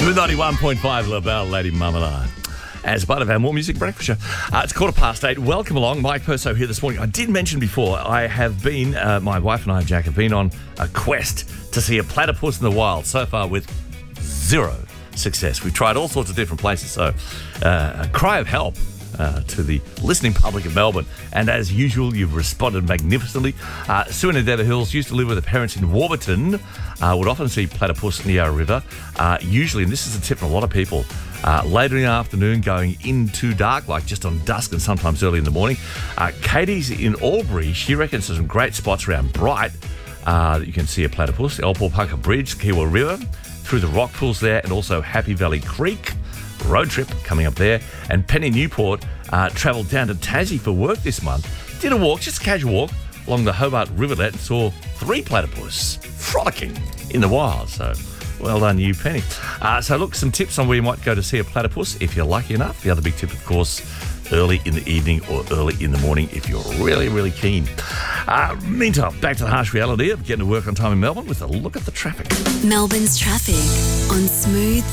Smooth 91.5 LaBelle, Lady Marmalade. As part of our More Music Breakfast show. It's 8:15. Welcome along. Mike Perso here this morning. I did mention before, I have been, my wife and I, Jack, have been on a quest to see a platypus in the wild, so far with zero success. We've tried all sorts of different places, so a cry of help to the listening public of Melbourne. And as usual, you've responded magnificently. Sue in Endeavour Hills used to live with her parents in Warburton, would often see platypus in the Yarra River. Usually, and this is a tip from a lot of people, later in the afternoon going into dark, like just on dusk and sometimes early in the morning. Katie's in Albury. She reckons there's some great spots around Bright that you can see a platypus. Alpulpaka Bridge, Kiwa River, through the rock pools there, and also Happy Valley Creek. Road trip coming up there. And Penny Newport travelled down to Tassie for work this month. Did a walk, just a casual walk, along the Hobart Rivulet and saw 3 platypus frolicking in the wild. So well done you, Penny. So look, some tips on where you might go to see a platypus if you're lucky enough. The other big tip, of course, early in the evening or early in the morning if you're really, really keen. Meantime, back to the harsh reality of getting to work on time in Melbourne with a look at the traffic. Melbourne's traffic on Smooth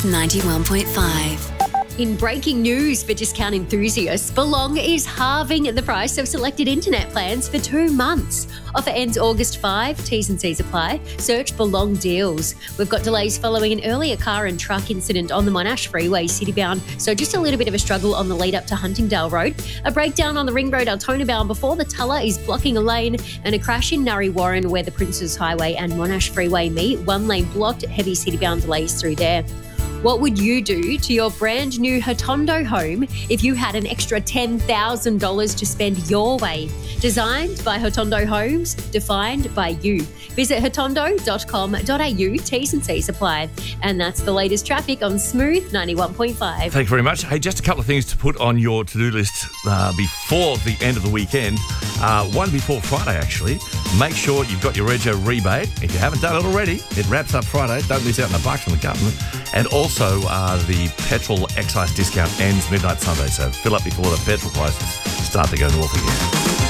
91.5. In breaking news for discount enthusiasts, Belong is halving the price of selected internet plans for 2 months. Offer ends August 5. T's and C's apply. Search Belong deals. We've got delays following an earlier car and truck incident on the Monash Freeway citybound, so just a little bit of a struggle on the lead up to Huntingdale Road. A breakdown on the Ring Road Altona bound before the Tulla is blocking a lane, and a crash in Nurry Warren where the Princes Highway and Monash Freeway meet. 1 lane blocked, heavy citybound delays through there. What would you do to your brand new Hotondo home if you had an extra $10,000 to spend your way? Designed by Hotondo Homes, defined by you. Visit hotondo.com.au, T's and C's apply. And that's the latest traffic on Smooth 91.5. Thank you very much. Hey, just a couple of things to put on your to-do list before the end of the weekend. One before Friday, actually. Make sure you've got your Rego rebate. If you haven't done it already, it wraps up Friday. Don't miss out on the bucks from the government. And also, the petrol excise discount ends midnight Sunday, so fill up before the petrol prices start to go north again.